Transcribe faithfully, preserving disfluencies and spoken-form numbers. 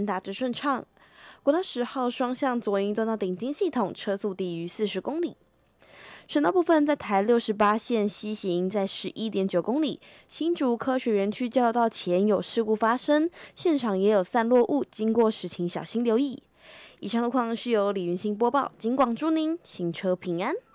间大致顺畅。国道十号双向左营段到顶金系统车速低于四十公里。省道部分，在台六十八线西行在 十一点九公里，新竹科学园区交流道前有事故发生，现场也有散落物，经过时请小心留意。以上路况是由李云兴播报，警广祝您行车平安。